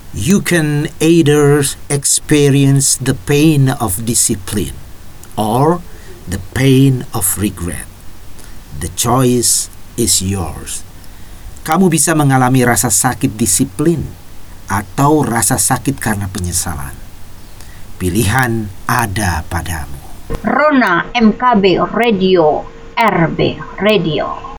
You can either experience the pain of discipline or the pain of regret. The choice is yours. Kamu bisa mengalami rasa sakit disiplin atau rasa sakit karena penyesalan. Pilihan ada padamu. Rona MKB Radio, RB Radio.